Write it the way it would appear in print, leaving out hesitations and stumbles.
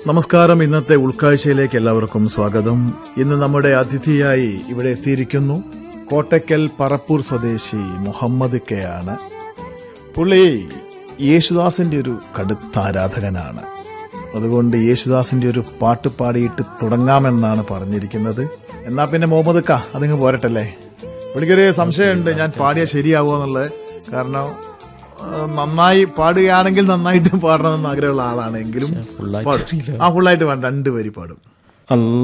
നമസ്കാരം. ഇന്നത്തെ ഉൾക്കാഴ്ചയിലേക്ക് എല്ലാവർക്കും സ്വാഗതം. ഇന്ന് നമ്മുടെ അതിഥിയായി ഇവിടെ എത്തിയിരിക്കുന്നു കോട്ടയ്ക്കൽ പറപ്പൂർ സ്വദേശി മുഹമ്മദ് കെ ആണ്. പുള്ളി യേശുദാസിന്റെ ഒരു കടുത്ത ആരാധകനാണ്. അതുകൊണ്ട് യേശുദാസിന്റെ ഒരു പാട്ട് പാടിയിട്ട് തുടങ്ങാമെന്നാണ് പറഞ്ഞിരിക്കുന്നത്. എന്നാ പിന്നെ മുഹമ്മദ് ക അതിങ്ങ് പോരട്ടല്ലേ. പുള്ളിക്കൊരു സംശയമുണ്ട് ഞാൻ പാടിയാൽ ശരിയാവുമോ എന്നുള്ളത്. കാരണം നന്നായി പാടുകയാണെങ്കിൽ നന്നായിട്ട് പാടണമെന്ന് ആഗ്രഹമുള്ള ആളാണെങ്കിലും ഫുള്ളായിട്ട് വേണ്ട, 2 വരി പാടും.